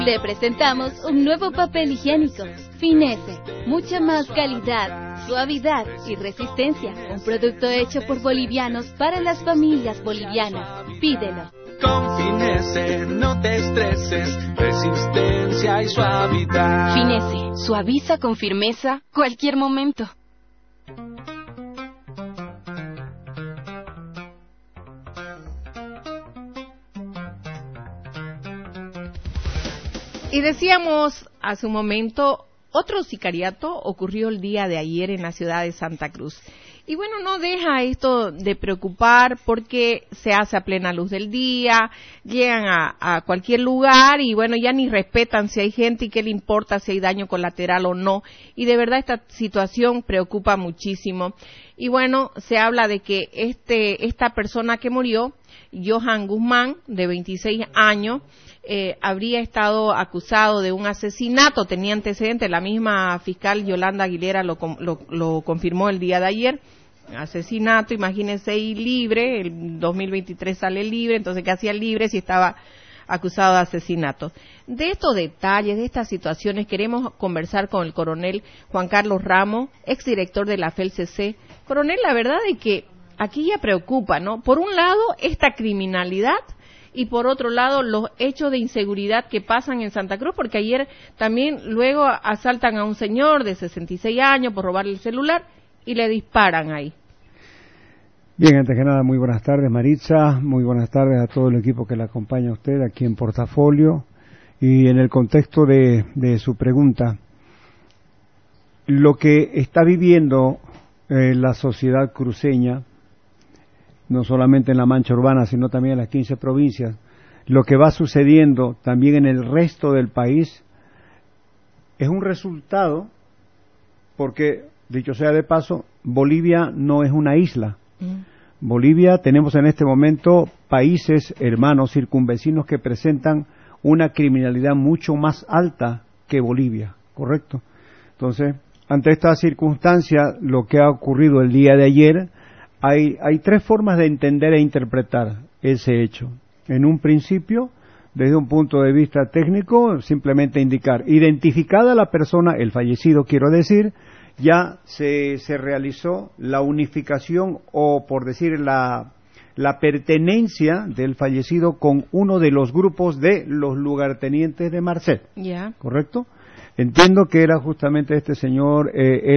Le presentamos un nuevo papel higiénico, Finesse, mucha más calidad, suavidad y resistencia. Un producto hecho por bolivianos para las familias bolivianas. Pídelo. Con Finesse no te estreses, resistencia y suavidad. Finesse, suaviza con firmeza cualquier momento. Y decíamos hace un momento, otro sicariato ocurrió el día de ayer en la ciudad de Santa Cruz. Y bueno, no deja esto de preocupar porque se hace a plena luz del día, llegan a cualquier lugar y bueno, ya ni respetan si hay gente y qué le importa si hay daño colateral o no. Y de verdad esta situación preocupa muchísimo. Y bueno, se habla de que esta persona que murió, Johan Guzmán, de 26 años, habría estado acusado de un asesinato, tenía antecedentes, la misma fiscal Yolanda Aguilera lo confirmó el día de ayer, asesinato, imagínense, y libre, el 2023 sale libre, entonces ¿qué hacía libre si estaba acusado de asesinato? De estos detalles, de estas situaciones, queremos conversar con el coronel Juan Carlos Ramos, exdirector de la FELCC. Coronel, la verdad es que aquí ya preocupa, ¿no? Por un lado, esta criminalidad, y por otro lado los hechos de inseguridad que pasan en Santa Cruz, porque ayer también luego asaltan a un señor de 66 años por robarle el celular y le disparan ahí. Bien, antes que nada, muy buenas tardes, Maritza, muy buenas tardes a todo el equipo que le acompaña a usted aquí en Portafolio. Y en el contexto de su pregunta, lo que está viviendo la sociedad cruceña, no solamente en la mancha urbana, sino también en las 15 provincias, lo que va sucediendo también en el resto del país, es un resultado, porque, dicho sea de paso, Bolivia no es una isla. Bolivia, tenemos en este momento países hermanos circunvecinos que presentan una criminalidad mucho más alta que Bolivia, ¿correcto? Entonces, ante esta circunstancia, lo que ha ocurrido el día de ayer, hay tres formas de entender e interpretar ese hecho. En un principio, desde un punto de vista técnico, simplemente indicar, identificada la persona, el fallecido quiero decir, ya se realizó la unificación o, por decir, la pertenencia del fallecido con uno de los grupos de los lugartenientes de Marcet, ¿correcto? Entiendo que era justamente este señor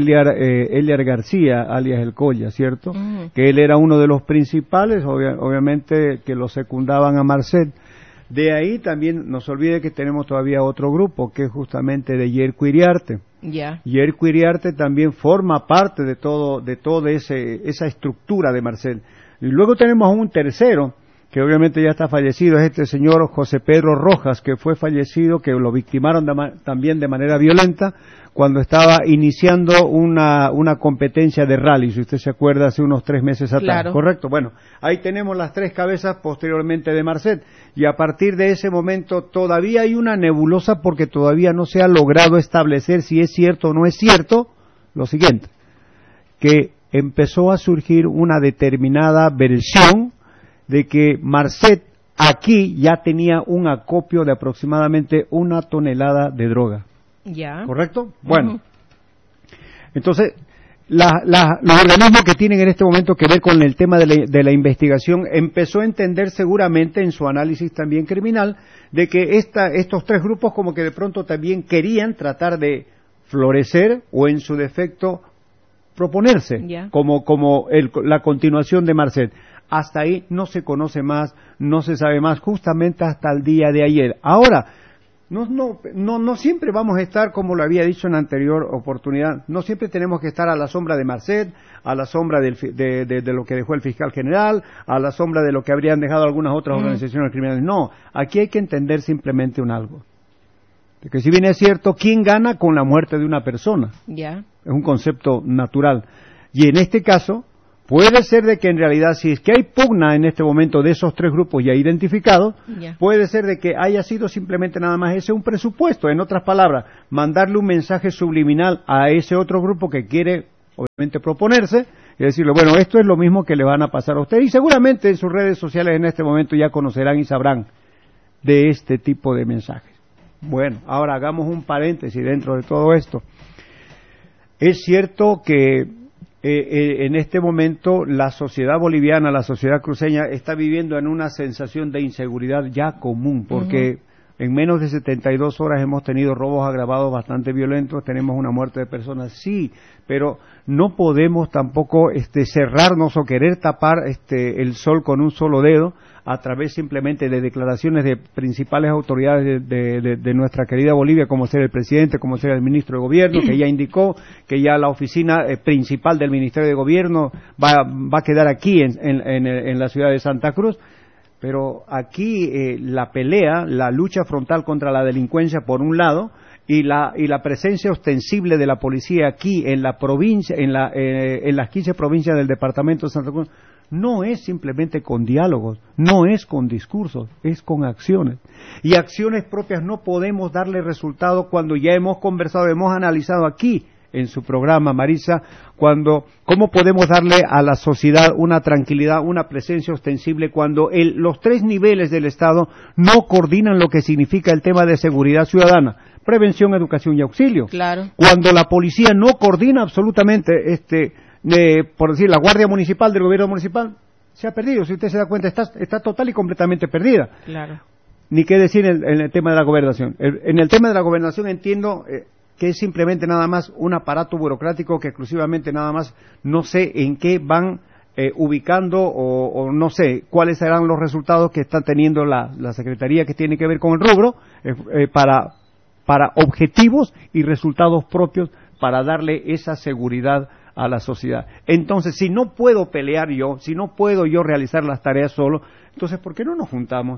Eliar García, alias El Colla, ¿cierto? Que él era uno de los principales, obviamente que lo secundaban a Marcet. De ahí también no se olvide que tenemos todavía otro grupo, que es justamente de Yerko Iriarte. Yerko Iriarte también forma parte de toda esa estructura de Marcet. Y luego tenemos a un tercero, que obviamente ya está fallecido, es este señor José Pedro Rojas, que fue fallecido, que lo victimaron también de manera violenta cuando estaba iniciando una competencia de rally, si usted se acuerda, hace unos 3 meses atrás, claro. ¿Correcto? Bueno, ahí tenemos las 3 cabezas posteriormente de Marcet, y a partir de ese momento todavía hay una nebulosa porque todavía no se ha logrado establecer si es cierto o no es cierto lo siguiente, que empezó a surgir una determinada versión de que Marcet aquí ya tenía un acopio de aproximadamente 1 tonelada de droga. ¿Correcto? Bueno, entonces, los organismos que tienen en este momento que ver con el tema de la investigación empezó a entender seguramente en su análisis también criminal de que estos 3 grupos como que de pronto también querían tratar de florecer o en su defecto proponerse como la continuación de Marcet. Hasta ahí no se conoce más, no se sabe más, justamente hasta el día de ayer. Ahora, no siempre vamos a estar, como lo había dicho en la anterior oportunidad, no siempre tenemos que estar a la sombra de Marcet, a la sombra de lo que dejó el fiscal general, a la sombra de lo que habrían dejado algunas otras organizaciones criminales. No, aquí hay que entender simplemente algo. De que si bien es cierto, ¿quién gana con la muerte de una persona? Es un concepto natural. Y en este caso, puede ser de que en realidad, si es que hay pugna en este momento de esos 3 grupos ya identificados, puede ser de que haya sido simplemente nada más ese un presupuesto. En otras palabras, mandarle un mensaje subliminal a ese otro grupo que quiere, obviamente, proponerse, y decirle, bueno, esto es lo mismo que le van a pasar a usted. Y seguramente en sus redes sociales en este momento ya conocerán y sabrán de este tipo de mensajes. Bueno, ahora hagamos un paréntesis dentro de todo esto. Es cierto que en este momento la sociedad boliviana, la sociedad cruceña está viviendo en una sensación de inseguridad ya común, porque en menos de 72 horas hemos tenido robos agravados bastante violentos, tenemos una muerte de personas, sí, pero no podemos tampoco cerrarnos o querer tapar el sol con un solo dedo a través simplemente de declaraciones de principales autoridades de nuestra querida Bolivia, como ser el presidente, como ser el ministro de Gobierno, que ya indicó que ya la oficina principal del Ministerio de Gobierno va a quedar aquí en la ciudad de Santa Cruz. Pero aquí la pelea, la lucha frontal contra la delincuencia por un lado y la presencia ostensible de la policía aquí en la provincia, en las 15 provincias del departamento de Santa Cruz, no es simplemente con diálogos, no es con discursos, es con acciones. Y acciones propias no podemos darle resultado cuando ya hemos conversado, hemos analizado aquí en su programa, Marisa, cómo podemos darle a la sociedad una tranquilidad, una presencia ostensible cuando los tres niveles del Estado no coordinan lo que significa el tema de seguridad ciudadana, prevención, educación y auxilio. Claro. Cuando la policía no coordina absolutamente, por decir, la Guardia Municipal del Gobierno Municipal se ha perdido, si usted se da cuenta, está total y completamente perdida. Claro. Ni qué decir en el tema de la gobernación. En el tema de la gobernación entiendo que es simplemente nada más un aparato burocrático que exclusivamente nada más no sé en qué van ubicando o no sé cuáles serán los resultados que está teniendo la Secretaría que tiene que ver con el rubro para objetivos y resultados propios para darle esa seguridad a la sociedad. Entonces, si no puedo pelear yo, si no puedo yo realizar las tareas solo, entonces ¿por qué no nos juntamos?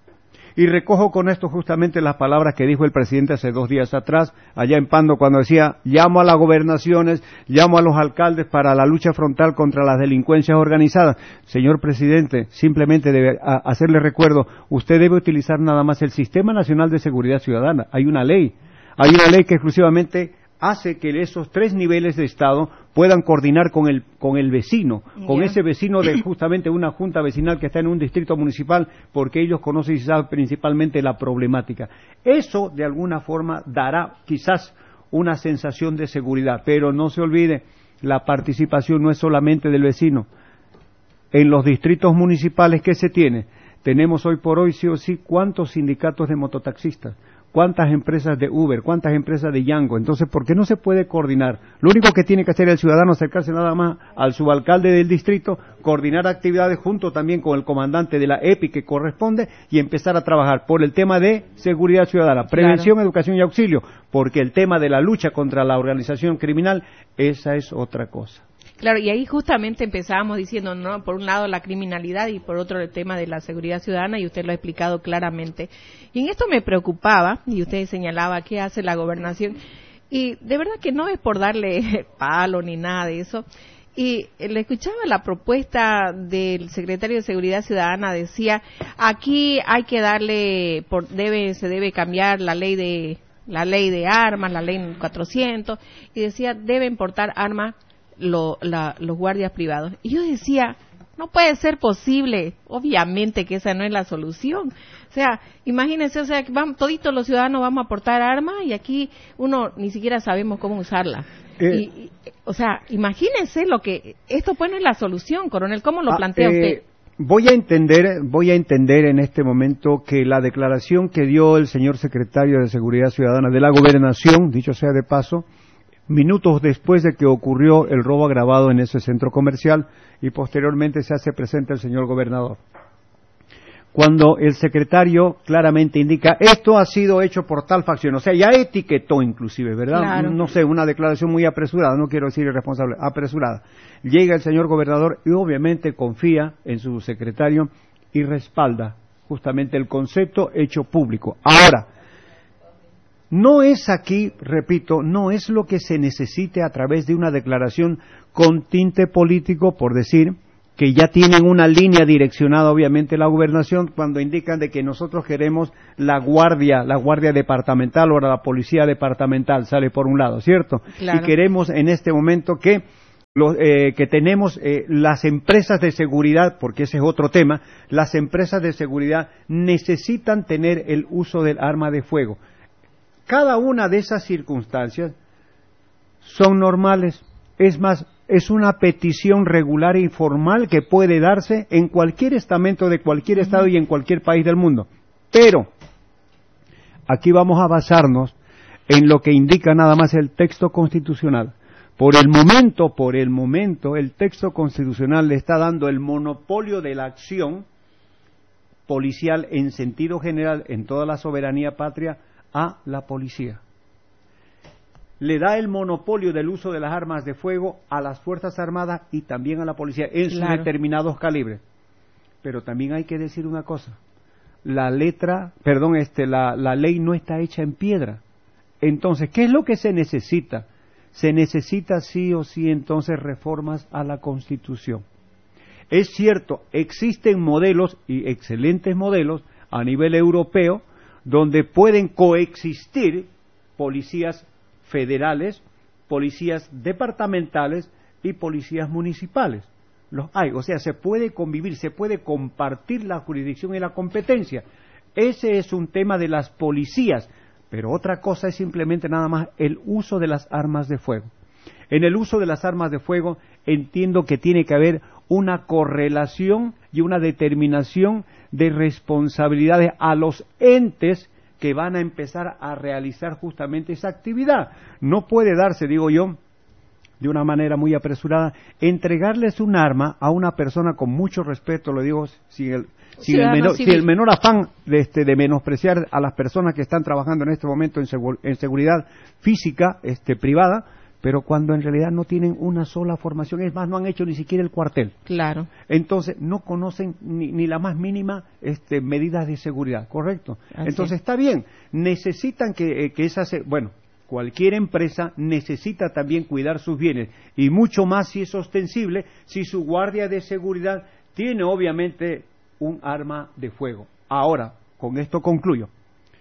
Y recojo con esto justamente las palabras que dijo el presidente hace 2 días atrás, allá en Pando, cuando decía, llamo a las gobernaciones, llamo a los alcaldes para la lucha frontal contra las delincuencias organizadas. Señor presidente, simplemente debe hacerle recuerdo, usted debe utilizar nada más el Sistema Nacional de Seguridad Ciudadana. Hay una ley que exclusivamente hace que esos 3 niveles de Estado puedan coordinar con el vecino, con ese vecino de justamente una junta vecinal que está en un distrito municipal, porque ellos conocen y saben principalmente la problemática. Eso, de alguna forma, dará quizás una sensación de seguridad, pero no se olvide, la participación no es solamente del vecino. En los distritos municipales, ¿qué se tiene? Tenemos hoy por hoy, sí o sí, ¿cuántos sindicatos de mototaxistas? ¿Cuántas empresas de Uber? ¿Cuántas empresas de Yango? Entonces, ¿por qué no se puede coordinar? Lo único que tiene que hacer el ciudadano es acercarse nada más al subalcalde del distrito, coordinar actividades junto también con el comandante de la EPI que corresponde y empezar a trabajar por el tema de seguridad ciudadana, prevención, claro, educación y auxilio, porque el tema de la lucha contra la organización criminal, esa es otra cosa. Claro, y ahí justamente empezábamos diciendo, ¿no? Por un lado la criminalidad y por otro el tema de la seguridad ciudadana, y usted lo ha explicado claramente. Y en esto me preocupaba, y usted señalaba qué hace la gobernación, y de verdad que no es por darle palo ni nada de eso. Y le escuchaba la propuesta del secretario de Seguridad Ciudadana, decía, aquí hay que darle, se debe cambiar la ley de armas, la ley 400, y decía, deben portar armas los guardias privados. Y yo decía, no puede ser posible, obviamente que esa no es la solución. O sea, imagínense, que toditos los ciudadanos vamos a portar armas y aquí uno ni siquiera sabemos cómo usarla. O sea, imagínense esto pues no es la solución, coronel, ¿cómo lo plantea usted? Voy a entender en este momento que la declaración que dio el señor secretario de Seguridad Ciudadana de la Gobernación, dicho sea de paso, minutos después de que ocurrió el robo agravado en ese centro comercial y posteriormente se hace presente el señor gobernador. Cuando el secretario claramente indica, esto ha sido hecho por tal facción, o sea, ya etiquetó inclusive, ¿verdad? Claro. No sé, una declaración muy apresurada, no quiero decir irresponsable, apresurada. Llega el señor gobernador y obviamente confía en su secretario y respalda justamente el concepto hecho público. Ahora, no es aquí, repito, no es lo que se necesite a través de una declaración con tinte político, por decir, que ya tienen una línea direccionada obviamente la gobernación cuando indican de que nosotros queremos la guardia departamental o la policía departamental, sale por un lado, ¿cierto? Claro. Y queremos en este momento que tenemos las empresas de seguridad, porque ese es otro tema, las empresas de seguridad necesitan tener el uso del arma de fuego. cada una de esas circunstancias son normales. Es más, es una petición regular y formal que puede darse en cualquier estamento de cualquier estado y en cualquier país del mundo. Pero aquí vamos a basarnos en lo que indica nada más el texto constitucional. Por el momento, el texto constitucional le está dando el monopolio de la acción policial en sentido general en toda la soberanía patria a la policía. Le da el monopolio del uso de las armas de fuego a las Fuerzas Armadas y también a la policía en sus determinados calibres. Pero también hay que decir una cosa, la ley no está hecha en piedra. Entonces, ¿qué es lo que se necesita? Se necesita sí o sí entonces reformas a la Constitución. Es cierto, existen modelos y excelentes modelos a nivel europeo donde pueden coexistir policías federales, policías departamentales y policías municipales. Los hay, o sea, se puede convivir, se puede compartir la jurisdicción y la competencia. Ese es un tema de las policías, pero otra cosa es simplemente nada más el uso de las armas de fuego. En el uso de las armas de fuego entiendo que tiene que haber una correlación y una determinación de responsabilidades a los entes que van a empezar a realizar justamente esa actividad. No puede darse, digo yo, de una manera muy apresurada, entregarles un arma a una persona con mucho respeto, lo digo sin el menor afán de menospreciar a las personas que están trabajando en este momento en seguridad física privada, pero cuando en realidad no tienen una sola formación, es más, no han hecho ni siquiera el cuartel. Claro. Entonces, no conocen ni la más mínima medidas de seguridad, ¿correcto? Así. Entonces, está bien, necesitan que esas, cualquier empresa necesita también cuidar sus bienes, y mucho más si es ostensible, si su guardia de seguridad tiene obviamente un arma de fuego. Ahora, con esto concluyo.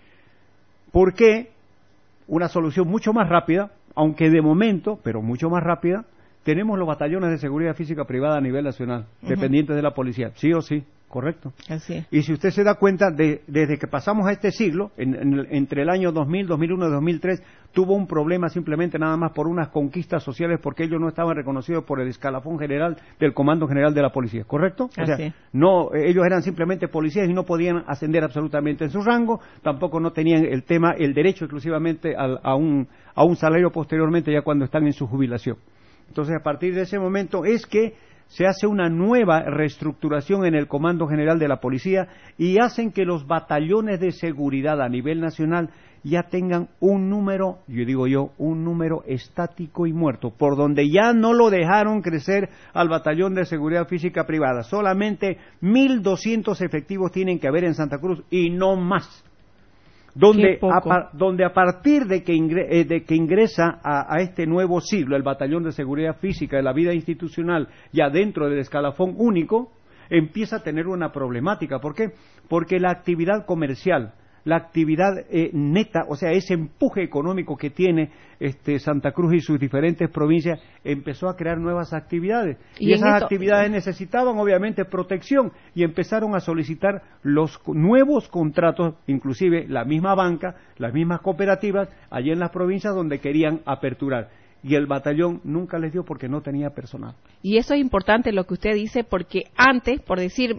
¿Por qué una solución mucho más rápida, aunque de momento, pero mucho más rápida, tenemos los batallones de seguridad física privada a nivel nacional, dependientes de la policía, sí o sí, correcto? Así es. Y si usted se da cuenta, desde que pasamos a este siglo, entre el año 2000, 2001 y 2003, tuvo un problema simplemente nada más por unas conquistas sociales, porque ellos no estaban reconocidos por el escalafón general del Comando General de la Policía, ¿correcto? O sea, ellos eran simplemente policías y no podían ascender absolutamente en su rango, tampoco no tenían el derecho exclusivamente a un salario posteriormente ya cuando están en su jubilación. Entonces, a partir de ese momento es que se hace una nueva reestructuración en el Comando General de la Policía y hacen que los batallones de seguridad a nivel nacional ya tengan un número, un número estático y muerto, por donde ya no lo dejaron crecer al batallón de seguridad física privada. Solamente 1.200 efectivos tienen que haber en Santa Cruz y no más. Donde a partir de que ingresa a este nuevo siglo el batallón de seguridad física de la vida institucional ya dentro del escalafón único, empieza a tener una problemática. ¿Por qué? Porque la actividad comercial, la actividad neta, o sea, ese empuje económico que tiene Santa Cruz y sus diferentes provincias, empezó a crear nuevas actividades. Y esas actividades necesitaban obviamente protección y empezaron a solicitar los nuevos contratos, inclusive la misma banca, las mismas cooperativas, allí en las provincias donde querían aperturar. Y el batallón nunca les dio porque no tenía personal. Y eso es importante lo que usted dice, porque antes, por decir,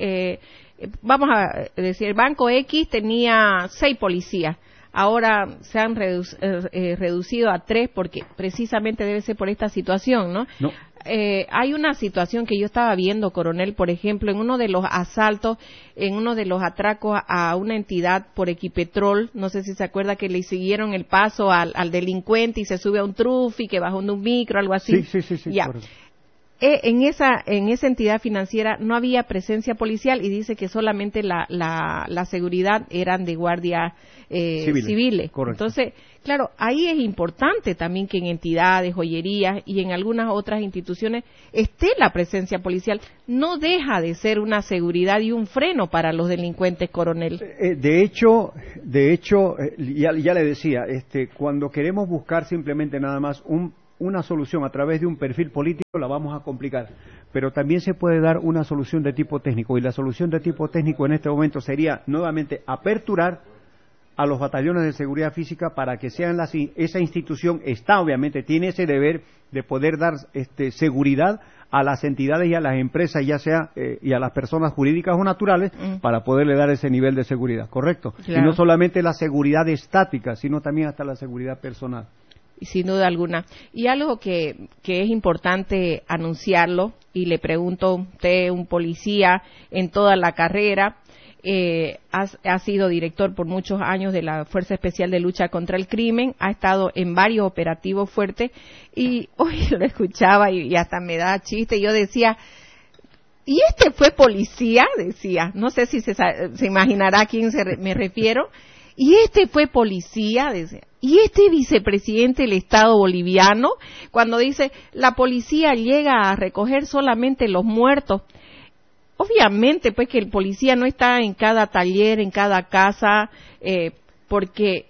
vamos a decir, el Banco X tenía 6 policías, ahora se han reducido a 3 porque precisamente debe ser por esta situación, ¿no? No. Hay una situación que yo estaba viendo, coronel, por ejemplo, en uno de los asaltos, en uno de los atracos a una entidad por Equipetrol, no sé si se acuerda que le siguieron el paso al delincuente y se sube a un trufi que bajó de un micro, algo así. Sí. Ya. En esa entidad financiera no había presencia policial y dice que solamente la seguridad eran de guardias civiles. Correcto. Entonces, claro, ahí es importante también que en entidades, joyerías y en algunas otras instituciones esté la presencia policial. No deja de ser una seguridad y un freno para los delincuentes, coronel. De hecho, ya le decía, cuando queremos buscar simplemente nada más una solución a través de un perfil político, la vamos a complicar, pero también se puede dar una solución de tipo técnico, y la solución de tipo técnico en este momento sería nuevamente aperturar a los batallones de seguridad física para que sean esa institución obviamente tiene ese deber de poder dar seguridad a las entidades y a las empresas, ya sea y a las personas jurídicas o naturales, para poderle dar ese nivel de seguridad, ¿correcto? Claro. Y no solamente la seguridad estática, sino también hasta la seguridad personal. Sin duda alguna. Y algo que es importante anunciarlo, y le pregunto a usted, un policía en toda la carrera, ha sido director por muchos años de la Fuerza Especial de Lucha contra el Crimen, ha estado en varios operativos fuertes, y hoy lo escuchaba y hasta me da chiste, y yo decía, ¿y este fue policía? Decía, no sé si se imaginará a quién me refiero. Y este fue policía, decía. Y este vicepresidente del Estado boliviano, cuando dice, la policía llega a recoger solamente los muertos. Obviamente, pues, que el policía no está en cada taller, en cada casa, porque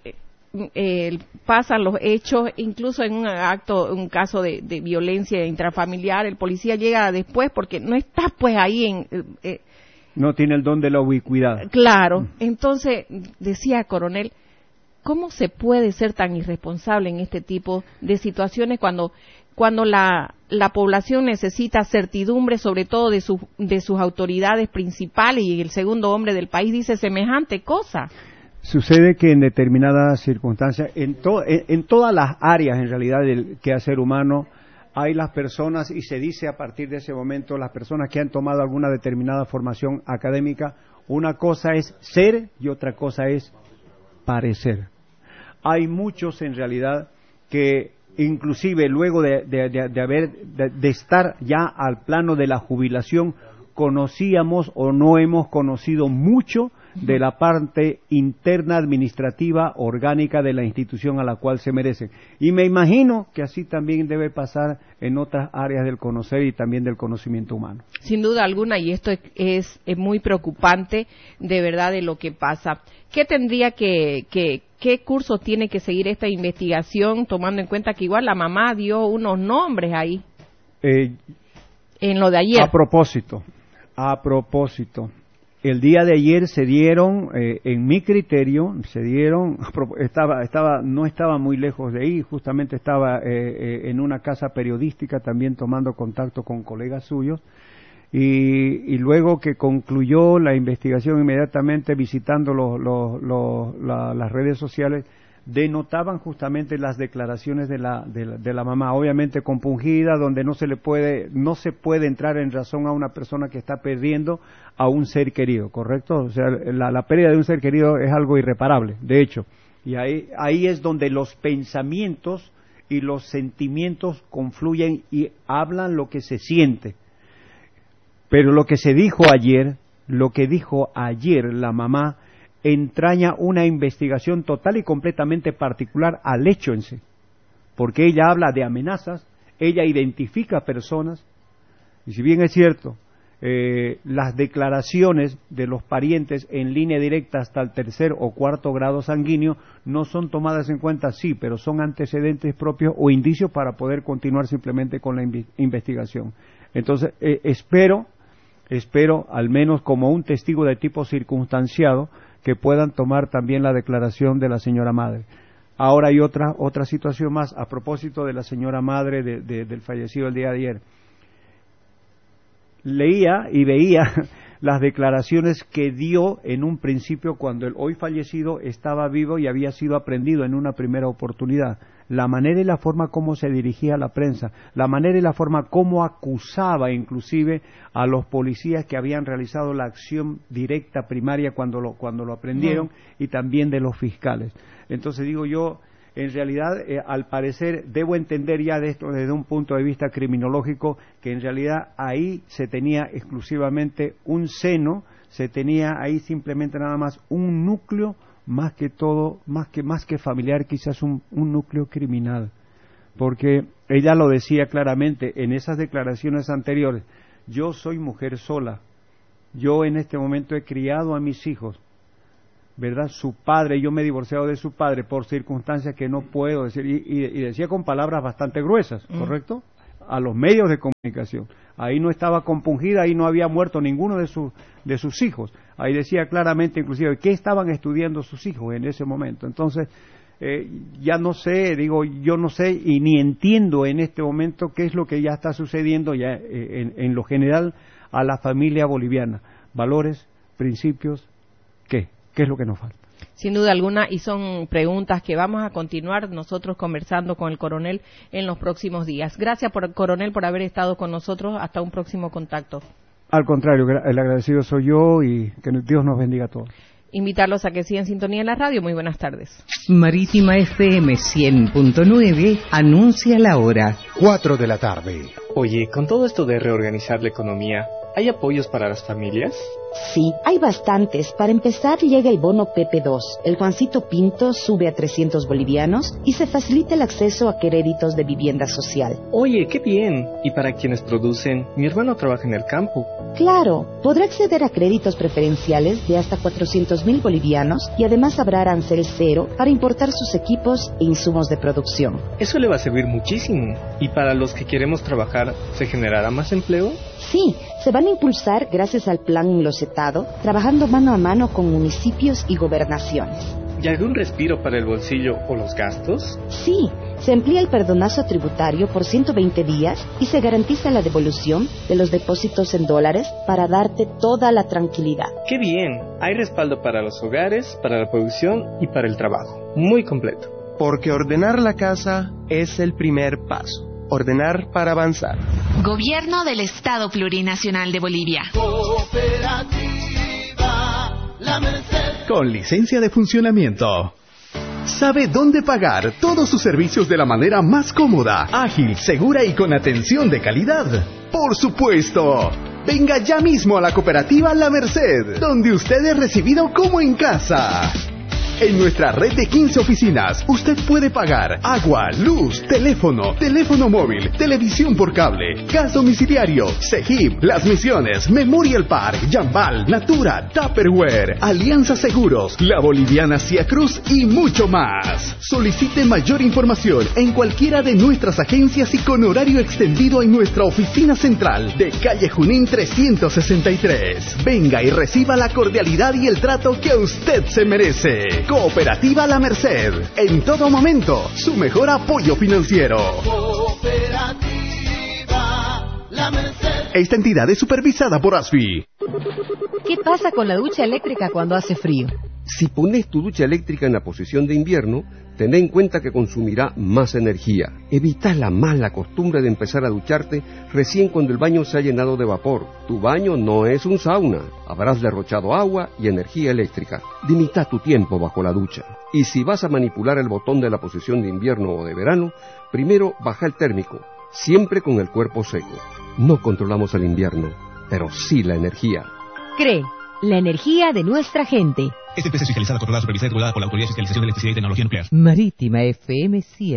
pasan los hechos, incluso en un caso de violencia intrafamiliar, el policía llega después porque no está, pues, ahí no tiene el don de la ubicuidad. Claro. Entonces, decía Coronel, ¿cómo se puede ser tan irresponsable en este tipo de situaciones cuando la población necesita certidumbre, sobre todo de sus autoridades principales, y el segundo hombre del país dice semejante cosa? Sucede que en determinadas circunstancias, en todas las áreas en realidad del quehacer humano, hay las personas, y se dice a partir de ese momento, las personas que han tomado alguna determinada formación académica, una cosa es ser y otra cosa es parecer. Hay muchos en realidad que inclusive luego de estar ya al plano de la jubilación, conocíamos o no hemos conocido mucho de la parte interna administrativa orgánica de la institución a la cual se merecen. Y me imagino que así también debe pasar en otras áreas del conocer y también del conocimiento humano. Sin duda alguna, y esto es muy preocupante de verdad de lo que pasa. ¿Qué tendría qué curso tiene que seguir esta investigación, tomando en cuenta que igual la mamá dio unos nombres ahí? En lo de ayer. A propósito, el día de ayer se dieron, en mi criterio, no estaba muy lejos de ahí, justamente estaba en una casa periodística también tomando contacto con colegas suyos, y luego que concluyó la investigación, inmediatamente visitando las redes sociales, denotaban justamente las declaraciones de la mamá, obviamente compungida, donde no se puede entrar en razón a una persona que está perdiendo a un ser querido, ¿correcto? O sea, la pérdida de un ser querido es algo irreparable, de hecho, y ahí es donde los pensamientos y los sentimientos confluyen y hablan lo que se siente. Pero lo que dijo ayer la mamá, entraña una investigación total y completamente particular al hecho en sí, porque ella habla de amenazas, ella identifica personas, y si bien es cierto, las declaraciones de los parientes en línea directa hasta el 3er o 4º grado sanguíneo no son tomadas en cuenta, sí, pero son antecedentes propios o indicios para poder continuar simplemente con la investigación. Entonces, espero, al menos como un testigo de tipo circunstanciado, que puedan tomar también la declaración de la señora madre. Ahora hay otra situación más, a propósito de la señora madre del fallecido el día de ayer. Leía y veía las declaraciones que dio en un principio cuando el hoy fallecido estaba vivo y había sido aprehendido en una primera oportunidad. La manera y la forma como se dirigía a la prensa, la manera y la forma como acusaba inclusive a los policías que habían realizado la acción directa primaria cuando lo aprendieron, y también de los fiscales. Entonces digo yo, en realidad, al parecer, debo entender ya de esto desde un punto de vista criminológico, que en realidad ahí se tenía exclusivamente un seno, se tenía ahí simplemente nada más un núcleo, más que familiar, quizás un núcleo criminal, porque ella lo decía claramente en esas declaraciones anteriores: yo soy mujer sola, yo en este momento he criado a mis hijos, ¿verdad? Su padre, yo me he divorciado de su padre por circunstancias que no puedo decir, y decía con palabras bastante gruesas, ¿correcto? a los medios de comunicación. Ahí no estaba compungida, ahí no había muerto ninguno de sus hijos. Ahí decía claramente, inclusive, qué estaban estudiando sus hijos en ese momento. Entonces, ya no sé, yo no sé y ni entiendo en este momento qué es lo que ya está sucediendo ya en lo general a la familia boliviana. Valores, principios, ¿qué es lo que nos falta? Sin duda alguna, y son preguntas que vamos a continuar nosotros conversando con el coronel en los próximos días. Gracias, coronel, por haber estado con nosotros. Hasta un próximo contacto. Al contrario, el agradecido soy yo y que Dios nos bendiga a todos. Invitarlos a que sigan sintonía en la radio. Muy buenas tardes. Marítima FM 100.9 anuncia la hora. 4 de la tarde. Oye, con todo esto de reorganizar la economía, ¿hay apoyos para las familias? Sí, hay bastantes. Para empezar, llega el bono PP2. El Juancito Pinto sube a 300 bolivianos y se facilita el acceso a créditos de vivienda social. Oye, qué bien. Y para quienes producen, mi hermano trabaja en el campo. Claro, podrá acceder a créditos preferenciales de hasta 400.000 bolivianos y además habrá arancel cero para importar sus equipos e insumos de producción. Eso le va a servir muchísimo. ¿Y para los que queremos trabajar, se generará más empleo? Sí, se van a impulsar gracias al plan enlocetado, trabajando mano a mano con municipios y gobernaciones. ¿Y algún respiro para el bolsillo o los gastos? Sí, se amplía el perdonazo tributario por 120 días y se garantiza la devolución de los depósitos en dólares para darte toda la tranquilidad. ¡Qué bien! Hay respaldo para los hogares, para la producción y para el trabajo. Muy completo. Porque ordenar la casa es el primer paso. Ordenar para avanzar. Gobierno del Estado Plurinacional de Bolivia. Cooperativa La Merced. Con licencia de funcionamiento. Sabe dónde pagar todos sus servicios de la manera más cómoda, ágil, segura y con atención de calidad. ¡Por supuesto! Venga ya mismo a la cooperativa La Merced, donde usted es recibido como en casa. En nuestra red de 15 oficinas, usted puede pagar agua, luz, teléfono móvil, televisión por cable, gas domiciliario, CEGIP, Las Misiones, Memorial Park, Yambal, Natura, Tupperware, Alianza Seguros, La Boliviana Cia Cruz y mucho más. Solicite mayor información en cualquiera de nuestras agencias y con horario extendido en nuestra oficina central de calle Junín 363. Venga y reciba la cordialidad y el trato que usted se merece. Cooperativa La Merced, en todo momento, su mejor apoyo financiero. Cooperativa La Merced. Esta entidad es supervisada por ASFI. ¿Qué pasa con la ducha eléctrica cuando hace frío? Si pones tu ducha eléctrica en la posición de invierno, ten en cuenta que consumirá más energía. Evita la mala costumbre de empezar a ducharte recién cuando el baño se ha llenado de vapor. Tu baño no es un sauna. Habrás derrochado agua y energía eléctrica. Limita tu tiempo bajo la ducha. Y si vas a manipular el botón de la posición de invierno o de verano, primero baja el térmico, siempre con el cuerpo seco. No controlamos el invierno, pero sí la energía. CRE, la energía de nuestra gente. Esta empresa es fiscalizada, controlada, supervisada y regulada por la Autoridad de Fiscalización de Electricidad y Tecnología Nuclear. Marítima FM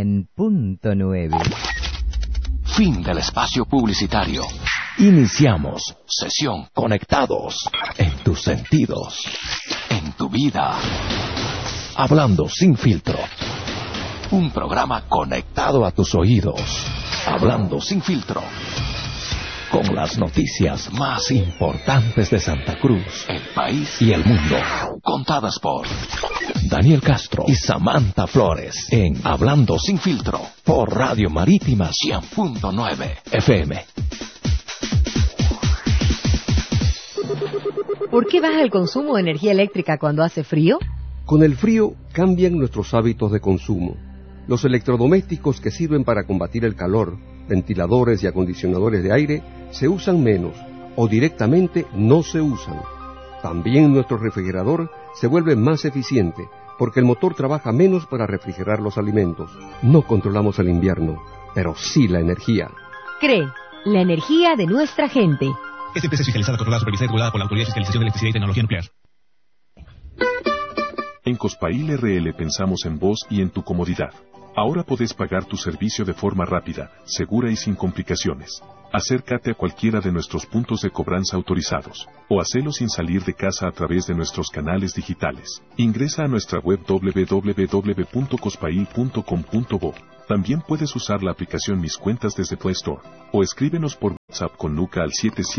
100.9. Fin del espacio publicitario. Iniciamos sesión Conectados en tus sentidos, en tu vida. Hablando sin filtro. Un programa conectado a tus oídos. Hablando sin filtro. Con las noticias más importantes de Santa Cruz, el país y el mundo. Contadas por Daniel Castro y Samantha Flores en Hablando Sin Filtro por Radio Marítima 100.9 FM. ¿Por qué baja el consumo de energía eléctrica cuando hace frío? Con el frío cambian nuestros hábitos de consumo. Los electrodomésticos que sirven para combatir el calor, ventiladores y acondicionadores de aire, se usan menos o directamente no se usan. También nuestro refrigerador se vuelve más eficiente porque el motor trabaja menos para refrigerar los alimentos. No controlamos el invierno, pero sí la energía. CRE, la energía de nuestra gente. Esta empresa es fiscalizada, controlada, supervisada y regulada por la Autoridad de Fiscalización de Electricidad y Tecnología Nuclear. En Cospail RL pensamos en vos y en tu comodidad. Ahora podés pagar tu servicio de forma rápida, segura y sin complicaciones. Acércate a cualquiera de nuestros puntos de cobranza autorizados, o hacelo sin salir de casa a través de nuestros canales digitales. Ingresa a nuestra web www.cospail.com.bo. También puedes usar la aplicación Mis Cuentas desde Play Store, o escríbenos por WhatsApp con Nuca al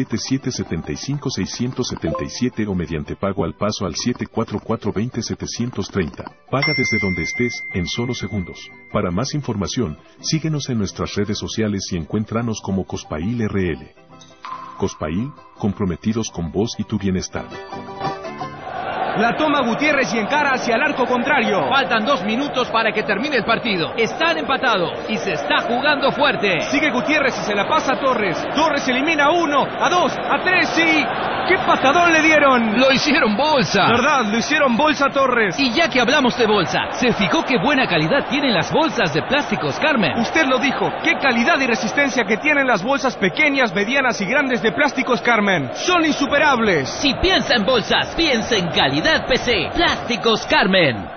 777-75-677 o mediante pago al paso al 744-20-730. Paga desde donde estés, en solo segundos. Para más información, síguenos en nuestras redes sociales y encuéntranos como Cospail RL. Cospail, comprometidos con vos y tu bienestar. La toma Gutiérrez y encara hacia el arco contrario. Faltan 2 minutos para que termine el partido. Están empatados y se está jugando fuerte. Sigue Gutiérrez y se la pasa a Torres. Torres elimina a 1, a 2, a 3 y... ¡qué patadón le dieron! Lo hicieron bolsa. ¿Verdad? Lo hicieron bolsa a Torres. Y ya que hablamos de bolsa, ¿se fijó qué buena calidad tienen las bolsas de Plásticos Carmen? Usted lo dijo. ¡Qué calidad y resistencia que tienen las bolsas pequeñas, medianas y grandes de Plásticos Carmen! ¡Son insuperables! Si piensa en bolsas, piensa en calidad PC. Plásticos Carmen.